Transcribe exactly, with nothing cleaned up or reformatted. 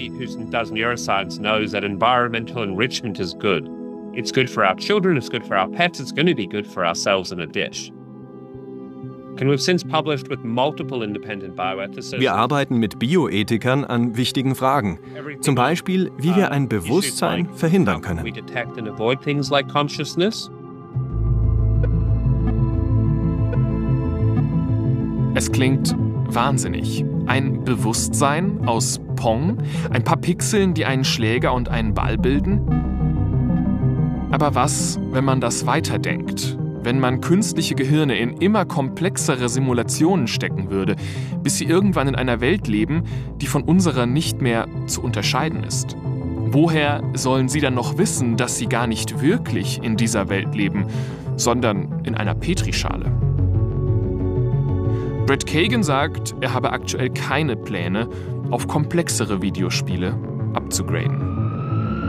Anybody who does neuroscience knows that environmental enrichment is good. It's good for our children, it's good for our pets, it's going to be good for ourselves in a dish. And we've since published with multiple independent bioethicists. Wir arbeiten mit Bioethikern an wichtigen Fragen. Zum Beispiel, wie wir ein Bewusstsein verhindern können. We detect and avoid things like consciousness. Es klingt wahnsinnig. Ein Bewusstsein aus Pong, ein paar Pixeln, die einen Schläger und einen Ball bilden. Aber was, wenn man das weiterdenkt? Wenn man künstliche Gehirne in immer komplexere Simulationen stecken würde, bis sie irgendwann in einer Welt leben, die von unserer nicht mehr zu unterscheiden ist? Woher sollen sie dann noch wissen, dass sie gar nicht wirklich in dieser Welt leben, sondern in einer Petrischale? Brett Kagan sagt, er habe aktuell keine Pläne, auf komplexere Videospiele abzugraden.